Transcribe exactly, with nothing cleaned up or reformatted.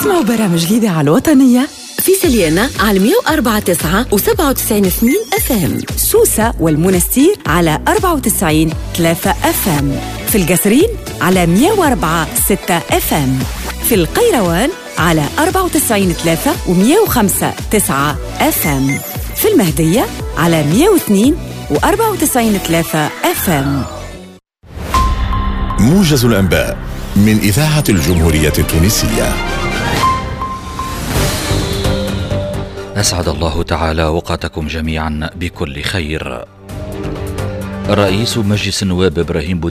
تسمعوا برامج الإذاعة الوطنية في سليانة على مية وأربعة تسعة وسبعة وتسعين اثنين اف ام، سوسة والمنستير على أربعة وتسعين ثلاثة اف ام، في القصرين على مية وأربعة ستة اف ام، في القيروان على أربعة وتسعين ثلاثة ومية وخمسة تسعة اف ام، في المهدية على مية واثنين وأربعة وتسعين ثلاثة اف ام. موجز الأنباء من إذاعة الجمهورية التونسية. أسعد الله تعالى أوقاتكم جميعا بكل خير. رئيس مجلس النواب إبراهيم